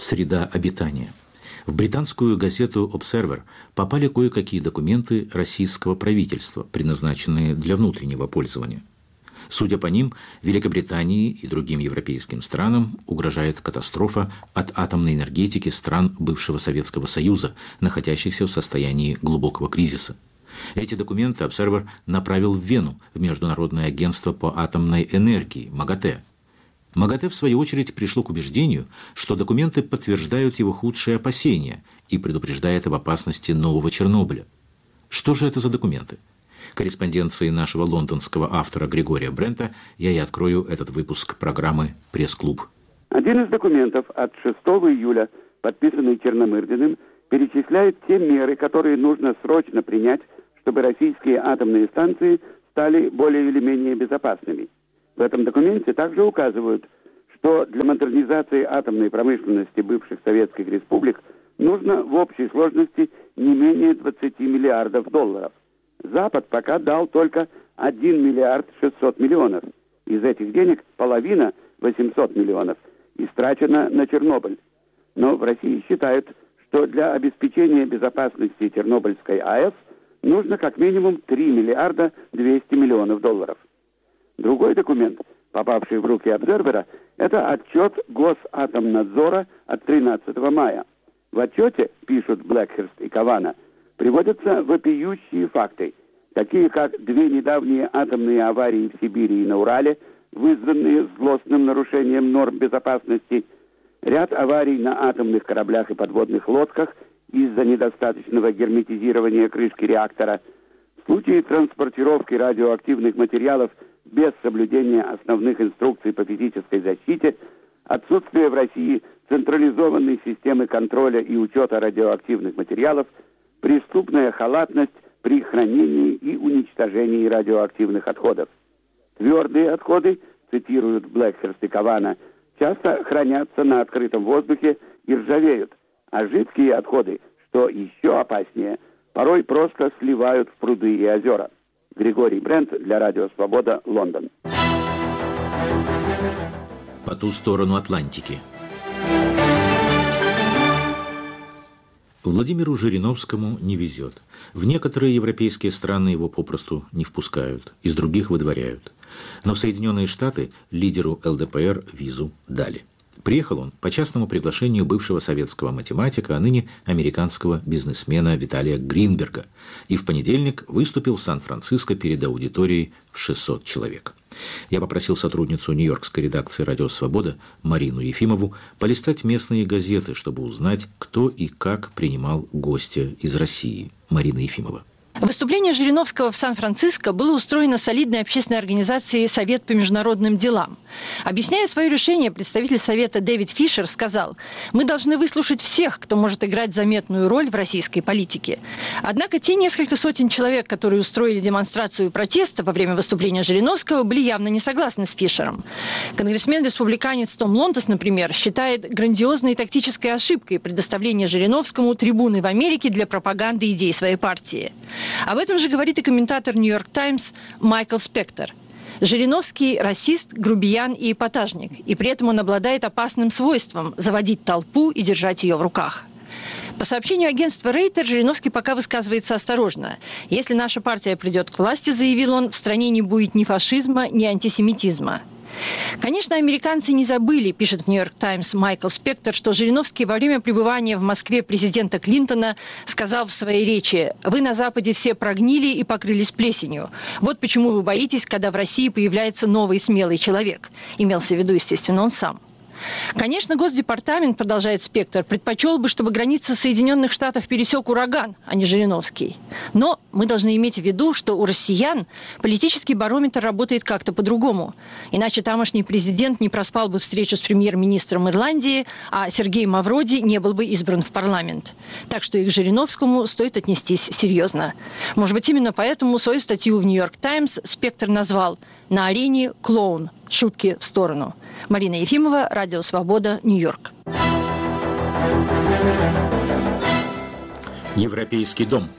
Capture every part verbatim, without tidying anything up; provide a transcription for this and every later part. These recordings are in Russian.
Среда обитания. В британскую газету «Observer» попали кое-какие документы российского правительства, предназначенные для внутреннего пользования. Судя по ним, Великобритании и другим европейским странам угрожает катастрофа от атомной энергетики стран бывшего Советского Союза, находящихся в состоянии глубокого кризиса. Эти документы «Observer» направил в Вену, в Международное агентство по атомной энергии МАГАТЭ. МАГАТЭ, в свою очередь, пришло к убеждению, что документы подтверждают его худшие опасения и предупреждает об опасности нового Чернобыля. Что же это за документы? Корреспонденцией нашего лондонского автора Григория Брента я и открою этот выпуск программы «Пресс-клуб». Один из документов от шестого июля, подписанный Черномырдиным, перечисляет те меры, которые нужно срочно принять, чтобы российские атомные станции стали более или менее безопасными. В этом документе также указывают, что для модернизации атомной промышленности бывших советских республик нужно в общей сложности не менее двадцати миллиардов долларов. Запад пока дал только один миллиард шестьсот миллионов. Из этих денег половина, восемьсот миллионов, истрачена на Чернобыль. Но в России считают, что для обеспечения безопасности Чернобыльской АЭС нужно как минимум три миллиарда двести миллионов долларов. Другой документ, попавший в руки Обзервера, это отчет Госатомнадзора от тринадцатого мая. В отчете, пишут Блэкхерст и Кавана, приводятся вопиющие факты, такие как две недавние атомные аварии в Сибири и на Урале, вызванные злостным нарушением норм безопасности, ряд аварий на атомных кораблях и подводных лодках из-за недостаточного герметизирования крышки реактора, случаи транспортировки радиоактивных материалов без соблюдения основных инструкций по физической защите, отсутствие в России централизованной системы контроля и учета радиоактивных материалов, преступная халатность при хранении и уничтожении радиоактивных отходов. Твердые отходы, цитируют Блэкхерст и Кавана, часто хранятся на открытом воздухе и ржавеют, а жидкие отходы, что еще опаснее, порой просто сливают в пруды и озера. Григорий Брент для Радио Свобода, Лондон. По ту сторону Атлантики. Владимиру Жириновскому не везет. В некоторые европейские страны его попросту не впускают, из других выдворяют. Но в Соединенные Штаты лидеру эл дэ пэ эр визу дали. Приехал он по частному приглашению бывшего советского математика, а ныне американского бизнесмена Виталия Гринберга, и в понедельник выступил в Сан-Франциско перед аудиторией в шестьсот человек. Я попросил сотрудницу нью-йоркской редакции «Радио Свобода» Марину Ефимову полистать местные газеты, чтобы узнать, кто и как принимал гостя из России. Марина Ефимова. Выступление Жириновского в Сан-Франциско было устроено солидной общественной организацией «Совет по международным делам». Объясняя свое решение, представитель Совета Дэвид Фишер сказал: «Мы должны выслушать всех, кто может играть заметную роль в российской политике». Однако те несколько сотен человек, которые устроили демонстрацию протеста во время выступления Жириновского, были явно не согласны с Фишером. Конгрессмен-республиканец Том Лонтес, например, считает грандиозной тактической ошибкой предоставление Жириновскому трибуны в Америке для пропаганды идей своей партии. Об этом же говорит и комментатор «Нью-Йорк Таймс» Майкл Спектор. Жириновский – расист, грубиян и эпатажник, и при этом он обладает опасным свойством – заводить толпу и держать ее в руках. По сообщению агентства Рейтер, Жириновский пока высказывается осторожно. «Если наша партия придет к власти, – заявил он, – в стране не будет ни фашизма, ни антисемитизма». Конечно, американцы не забыли, пишет в «Нью-Йорк Таймс» Майкл Спектор, что Жириновский во время пребывания в Москве президента Клинтона сказал в своей речи: «Вы на Западе все прогнили и покрылись плесенью. Вот почему вы боитесь, когда в России появляется новый смелый человек». Имелся в виду, естественно, он сам. Конечно, Госдепартамент, продолжает Спектор, предпочел бы, чтобы границы Соединенных Штатов пересек ураган, а не Жириновский. Но мы должны иметь в виду, что у россиян политический барометр работает как-то по-другому. Иначе тамошний президент не проспал бы встречу с премьер-министром Ирландии, а Сергей Мавроди не был бы избран в парламент. Так что и к Жириновскому стоит отнестись серьезно. Может быть, именно поэтому свою статью в «Нью-Йорк Таймс» Спектор назвал «На арене клоун. Шутки в сторону». Марина Ефимова, Радио Свобода, Нью-Йорк. Европейский дом.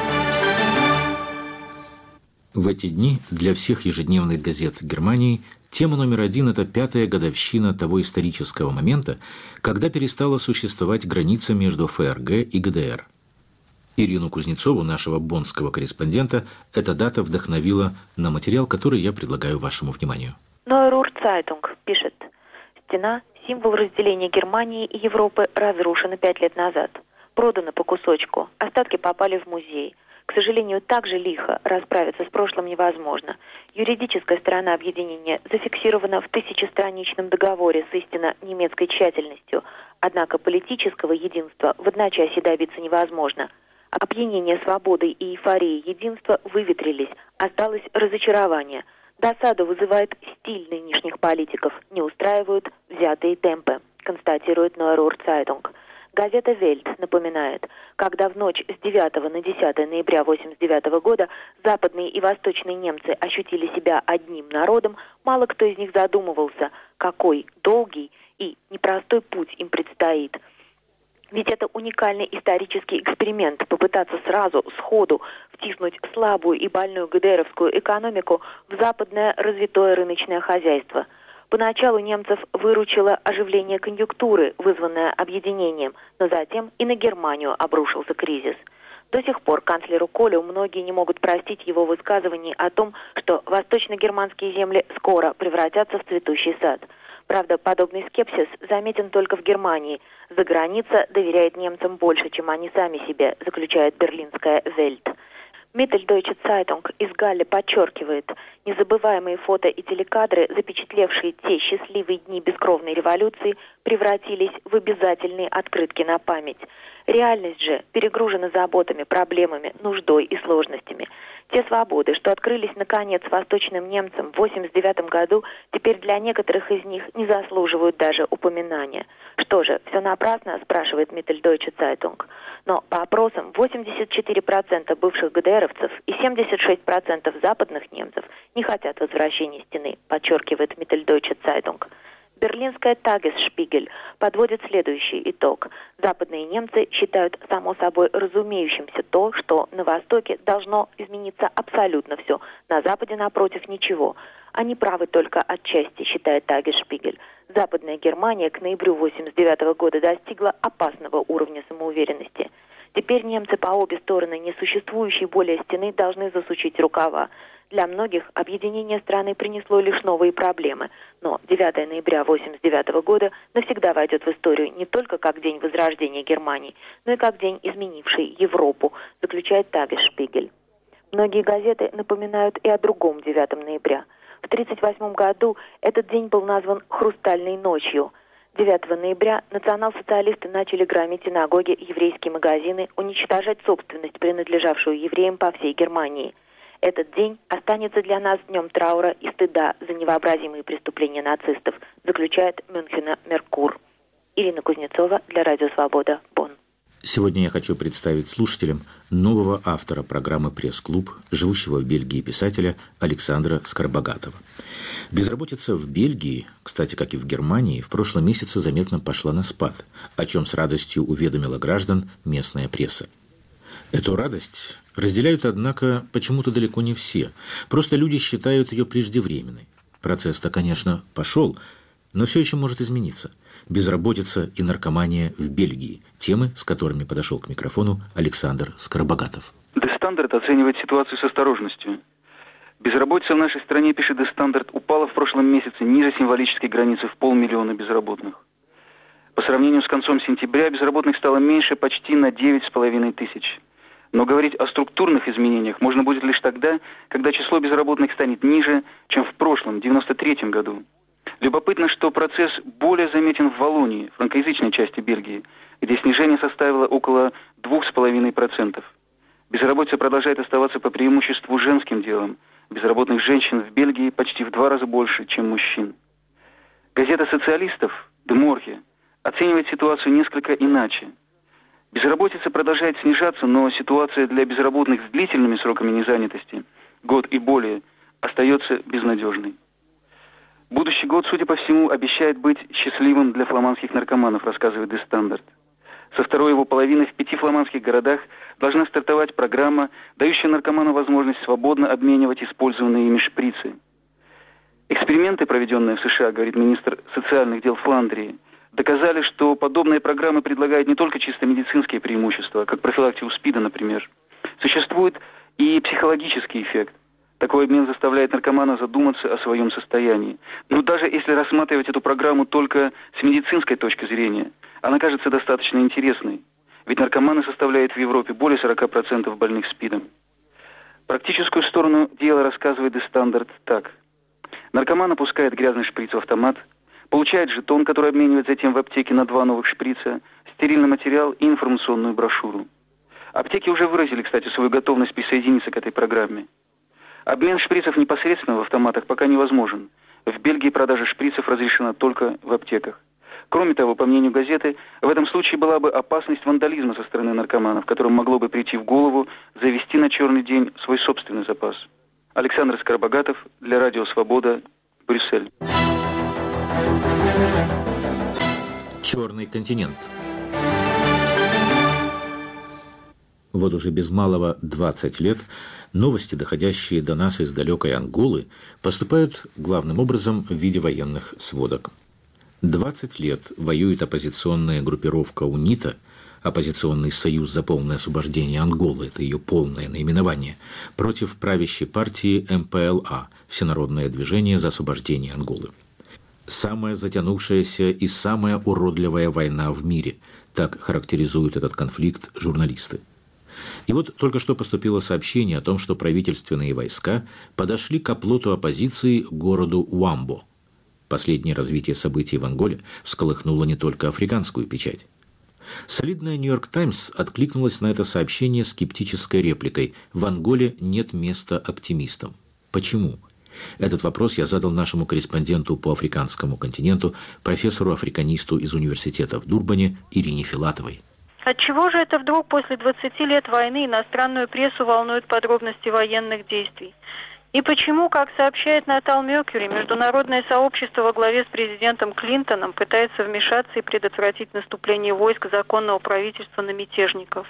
В эти дни для всех ежедневных газет Германии Тема номер один – это пятая годовщина того исторического момента, когда перестала существовать граница между ФРГ и ГДР. Ирину Кузнецову, нашего боннского корреспондента, эта дата вдохновила на материал, который я предлагаю вашему вниманию. Neue Ruhr Zeitung пишет: «Стена, символ разделения Германии и Европы, разрушена пять лет назад. Продана по кусочку, остатки попали в музей. К сожалению, так же лихо расправиться с прошлым невозможно. Юридическая сторона объединения зафиксирована в тысячестраничном договоре с истинно немецкой тщательностью, однако политического единства в одночасье добиться невозможно. Опьянение свободой и эйфории единства выветрились, осталось разочарование. Досаду вызывает стиль нынешних политиков, не устраивают взятые темпы», констатирует Neue Ruhr Zeitung. Газета «Вельт» напоминает, когда в ночь с девятого на десятое ноября тысяча девятьсот восемьдесят девятого года западные и восточные немцы ощутили себя одним народом, мало кто из них задумывался, какой долгий и непростой путь им предстоит. Ведь это уникальный исторический эксперимент – попытаться сразу, сходу, втиснуть слабую и больную ГДРовскую экономику в западное развитое рыночное хозяйство. Поначалу немцев выручило оживление конъюнктуры, вызванное объединением, но затем и на Германию обрушился кризис. До сих пор канцлеру Колю многие не могут простить его высказываний о том, что восточно-германские земли скоро превратятся в цветущий сад. Правда, подобный скепсис заметен только в Германии. За граница доверяет немцам больше, чем они сами себе, заключает берлинская «Вельт». Mitteldeutsche Zeitung из Галле подчеркивает, незабываемые фото и телекадры, запечатлевшие те счастливые дни бескровной революции, превратились в обязательные открытки на память. Реальность же перегружена заботами, проблемами, нуждой и сложностями. Те свободы, что открылись наконец восточным немцам в восемьдесят девятом году, теперь для некоторых из них не заслуживают даже упоминания. Что же, все напрасно, спрашивает Mitteldeutsche Zeitung. Но по опросам восемьдесят четыре процента бывших ГДРовцев и семьдесят шесть процентов западных немцев не хотят возвращения стены, подчеркивает Mitteldeutsche Zeitung. Берлинская Tagesspiegel подводит следующий итог. Западные немцы считают само собой разумеющимся то, что на Востоке должно измениться абсолютно все, на Западе, напротив, ничего. Они правы только отчасти, считает Tagesspiegel. Западная Германия к ноябрю тысяча девятьсот восемьдесят девятого года достигла опасного уровня самоуверенности. Теперь немцы по обе стороны несуществующей более стены должны засучить рукава. Для многих объединение страны принесло лишь новые проблемы, но девятое ноября тысяча девятьсот восемьдесят девятого года навсегда войдет в историю не только как день возрождения Германии, но и как день, изменивший Европу, заключает Tagesspiegel. Многие газеты напоминают и о другом девятом ноября. В тысяча девятьсот тридцать восьмом году этот день был назван «Хрустальной ночью». девятого ноября национал-социалисты начали громить синагоги, еврейские магазины, уничтожать собственность, принадлежавшую евреям по всей Германии. Этот день останется для нас днем траура и стыда за невообразимые преступления нацистов, заключает Мюнхена Меркур. Ирина Кузнецова для Радио Свобода, Бонн. Сегодня я хочу представить слушателям нового автора программы «Пресс-клуб», живущего в Бельгии писателя Александра Скоробогатова. Безработица в Бельгии, кстати, как и в Германии, в прошлом месяце заметно пошла на спад, о чем с радостью уведомила граждан местная пресса. Эту радость разделяют, однако, почему-то далеко не все. Просто люди считают ее преждевременной. Процесс-то, конечно, пошел, но все еще может измениться. Безработица и наркомания в Бельгии. Темы, с которыми подошел к микрофону Александр Скоробогатов. Der Standard оценивает ситуацию с осторожностью. Безработица в нашей стране, пишет Der Standard, упала в прошлом месяце ниже символической границы в полмиллиона безработных. По сравнению с концом сентября безработных стало меньше почти на девять с половиной тысяч. Но говорить о структурных изменениях можно будет лишь тогда, когда число безработных станет ниже, чем в прошлом, девяносто третьем году. Любопытно, что процесс более заметен в Валлонии, франкоязычной части Бельгии, где снижение составило около двух с половиной процентов. Безработица продолжает оставаться по преимуществу женским делом. Безработных женщин в Бельгии почти в два раза больше, чем мужчин. Газета социалистов «De Morgen» оценивает ситуацию несколько иначе. Безработица продолжает снижаться, но ситуация для безработных с длительными сроками незанятости, год и более, остается безнадежной. Будущий год, судя по всему, обещает быть счастливым для фламандских наркоманов, рассказывает Der Standard. Со второй его половины в пяти фламандских городах должна стартовать программа, дающая наркоманам возможность свободно обменивать использованные ими шприцы. Эксперименты, проведенные в США, говорит министр социальных дел Фландрии, доказали, что подобные программы предлагают не только чисто медицинские преимущества, как профилактику СПИДа, например. Существует и психологический эффект. Такой обмен заставляет наркомана задуматься о своем состоянии. Но даже если рассматривать эту программу только с медицинской точки зрения, она кажется достаточно интересной. Ведь наркоманы составляют в Европе более сорок процентов больных СПИДом. Практическую сторону дела рассказывает The Standard так. Наркоман опускает грязный шприц в автомат, получает жетон, который обменивает затем в аптеке на два новых шприца, стерильный материал и информационную брошюру. Аптеки уже выразили, кстати, свою готовность присоединиться к этой программе. Обмен шприцев непосредственно в автоматах пока невозможен. В Бельгии продажа шприцев разрешена только в аптеках. Кроме того, по мнению газеты, в этом случае была бы опасность вандализма со стороны наркоманов, которым могло бы прийти в голову завести на черный день свой собственный запас. Александр Скоробогатов для Радио Свобода, Брюссель. Черный континент. Вот уже без малого двадцать лет новости, доходящие до нас из далекой Анголы, поступают главным образом в виде военных сводок. двадцать лет воюет оппозиционная группировка УНИТА, оппозиционный союз за полное освобождение Анголы, это ее полное наименование, против правящей партии эм пэ эл а, Всенародное движение за освобождение Анголы. Самая затянувшаяся и самая уродливая война в мире, так характеризуют этот конфликт журналисты. И вот только что поступило сообщение о том, что правительственные войска подошли к оплоту оппозиции городу Уамбо. Последнее развитие событий в Анголе всколыхнуло не только африканскую печать. Солидная «Нью-Йорк Таймс» откликнулась на это сообщение скептической репликой: «В Анголе нет места оптимистам». Почему? Этот вопрос я задал нашему корреспонденту по африканскому континенту, профессору-африканисту из университета в Дурбане Ирине Филатовой. Отчего же это вдруг после двадцати лет войны иностранную прессу волнуют подробности военных действий? И почему, как сообщает Натал Меркьюри, международное сообщество во главе с президентом Клинтоном пытается вмешаться и предотвратить наступление войск законного правительства на мятежников?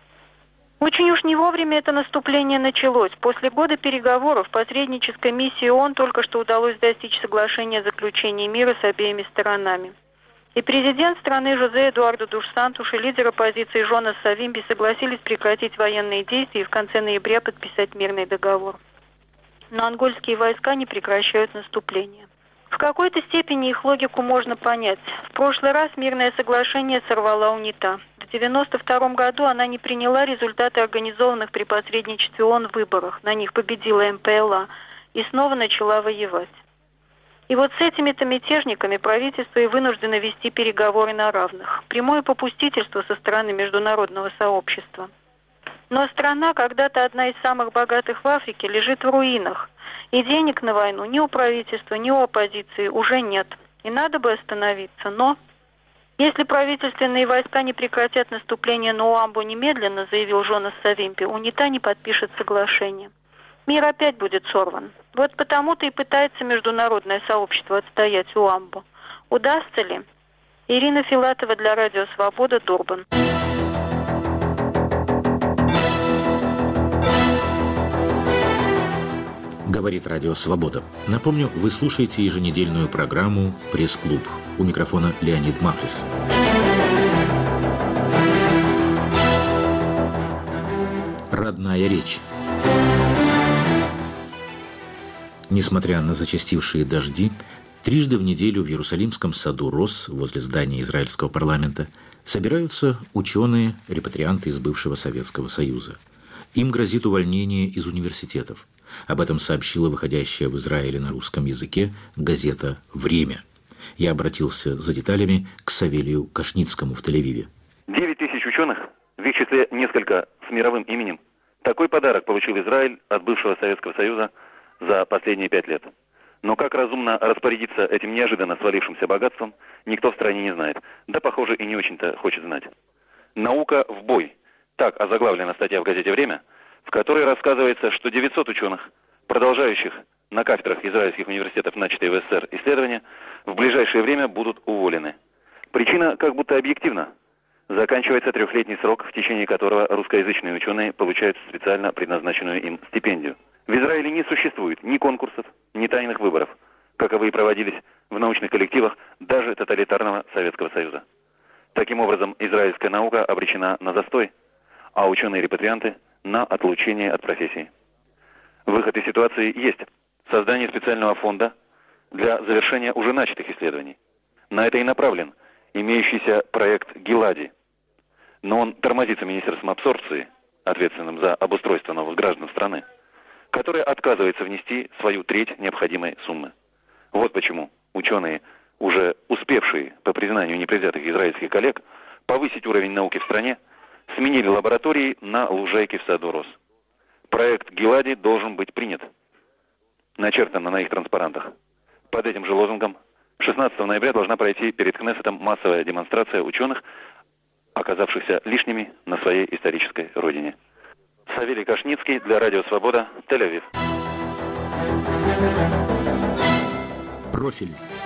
Очень уж не вовремя это наступление началось. После года переговоров посреднической миссии ООН только что удалось достичь соглашения о заключении мира с обеими сторонами. И президент страны Жозе Эдуардо Душ Сантуш и лидер оппозиции Жонас Савимби согласились прекратить военные действия и в конце ноября подписать мирный договор. Но ангольские войска не прекращают наступление. В какой-то степени их логику можно понять. В прошлый раз мирное соглашение сорвала УНИТА. В девяносто втором году она не приняла результаты организованных при посредничестве ООН выборах. На них победила эм пэ эл а и снова начала воевать. И вот с этими-то мятежниками правительство и вынуждено вести переговоры на равных. Прямое попустительство со стороны международного сообщества. Но страна, когда-то одна из самых богатых в Африке, лежит в руинах. И денег на войну ни у правительства, ни у оппозиции уже нет. И надо бы остановиться. Но если правительственные войска не прекратят наступление на Уамбо немедленно, заявил Жонас Савимби, УНИТА не подпишет соглашение. Мир опять будет сорван. Вот потому-то и пытается международное сообщество отстоять Уамбо. Удастся ли? Ирина Филатова для Радио Свобода, Дурбан. Говорит Радио Свобода. Напомню, вы слушаете еженедельную программу «Пресс-клуб». У микрофона Леонид Махлис. Родная речь. Несмотря на зачастившие дожди, трижды в неделю в Иерусалимском саду Рос, возле здания израильского парламента, собираются ученые, репатрианты из бывшего Советского Союза. Им грозит увольнение из университетов. Об этом сообщила выходящая в Израиле на русском языке газета «Время». Я обратился за деталями к Савелию Кашницкому в Тель-Авиве. Девять тысяч ученых, в их числе несколько с мировым именем. Такой подарок получил Израиль от бывшего Советского Союза за последние пять лет. Но как разумно распорядиться этим неожиданно свалившимся богатством, никто в стране не знает. Да, похоже, и не очень-то хочет знать. «Наука в бой». Так озаглавлена статья в газете «Время», в которой рассказывается, что девятьсот ученых, продолжающих на кафедрах израильских университетов начатые в эс эс эс эр исследования, в ближайшее время будут уволены. Причина как будто объективна. Заканчивается трехлетний срок, в течение которого русскоязычные ученые получают специально предназначенную им стипендию. В Израиле не существует ни конкурсов, ни тайных выборов. каковые проводились в научных коллективах даже тоталитарного Советского Союза. Таким образом, израильская наука обречена на застой, а ученые-репатрианты на отлучение от профессии. Выход из ситуации есть. Создание специального фонда для завершения уже начатых исследований. На это и направлен имеющийся проект Гилади. Но он тормозится Министерством абсорбции, ответственным за обустройство новых граждан страны, которое отказывается внести свою треть необходимой суммы. Вот почему ученые, уже успевшие, по признанию непредвзятых израильских коллег, повысить уровень науки в стране, сменили лаборатории на лужайке в саду роз. Проект Гилади должен быть принят. Начертано на их транспарантах. Под этим же лозунгом шестнадцатого ноября должна пройти перед Кнессетом массовая демонстрация ученых, оказавшихся лишними на своей исторической родине. Савелий Кашницкий для Радио Свобода, Тель-Авив. Профиль.